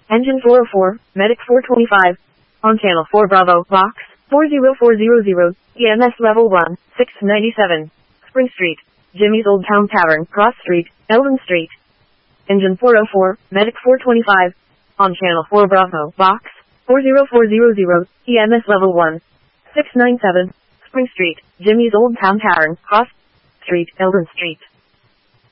Engine 404, Medic 425. On Channel 4 Bravo, Box 40400, EMS Level 1, 697. Spring Street, Jimmy's Old Town Tavern, Cross Street, Eldon Street. Engine 404, Medic 425. On Channel 4 Bravo, Box 40400, EMS Level 1, 697. Spring Street, Jimmy's Old Town Tavern, Cross Street, Eldon Street.